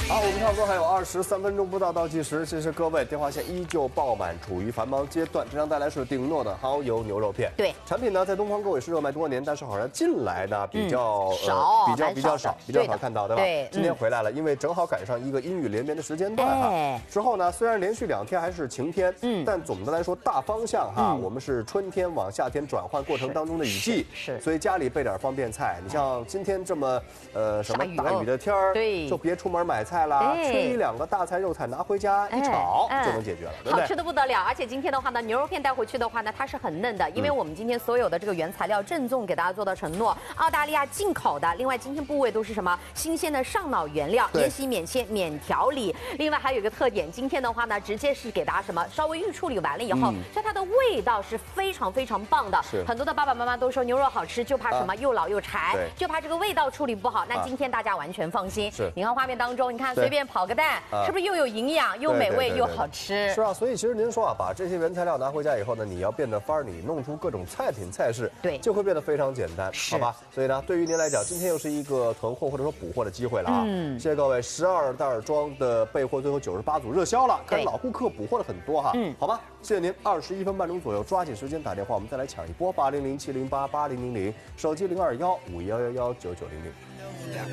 好，我们差不多还有23分钟不到倒计时。其实各位电话线依旧爆满，处于繁忙阶段。这张带来是顶诺的蚝油牛肉片。 对， 产品呢在东方购也是热卖多年，但是好像进来呢比较少， 比较少看到，对吧？ 对， 今天回来了，因为正好赶上一个阴雨连绵的时间段哈。之后呢，虽然连续2天还是晴天，但总的来说大方向哈，我们是春天往夏天转换过程当中的雨季， 是， 所以家里备点方便菜。你像今天这么什么大雨的天儿， 对， 就别出门买菜啦，吹2个大菜肉菜拿回家一炒就能解决了，对不对？ 好吃的不得了，而且今天的话呢，牛肉片带回去的话呢，它是很嫩的，因为我们今天所有的这个原材料郑重给大家做到承诺，澳大利亚进口的，另外今天部位都是什么新鲜的上脑原料，免洗、免切、免调理。另外还有一个特点，今天的话呢，直接是给大家什么稍微预处理完了以后，所以它的味道是非常非常棒的。很多的爸爸妈妈都说牛肉好吃，就怕什么又老又柴，就怕这个味道处理不好。那今天大家完全放心。你看画面当中，你看随便跑个蛋，是不是又有营养、又美味又好吃？ 是啊，所以其实您说啊，把这些原材料拿回家以后呢，你要变得法儿你弄出各种菜品菜式， 对， 就会变得非常简单，好吧？所以呢，对于您来讲，今天又是一个囤货或者说补货的机会了啊！谢谢各位，12袋装的备货最后98组热销了，看老顾客补货的很多哈，好吧？谢谢您，21分半钟左右，抓紧时间打电话，我们再来抢一波800-708-8000，手机0215111990。